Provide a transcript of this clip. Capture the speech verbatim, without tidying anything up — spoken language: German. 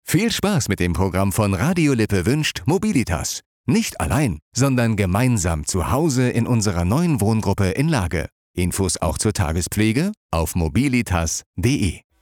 Viel Spaß mit dem Programm von Radio Lippe wünscht Mobilitas. Nicht allein, sondern gemeinsam zu Hause in unserer neuen Wohngruppe in Lage. Infos auch zur Tagespflege auf mobilitas punkt de.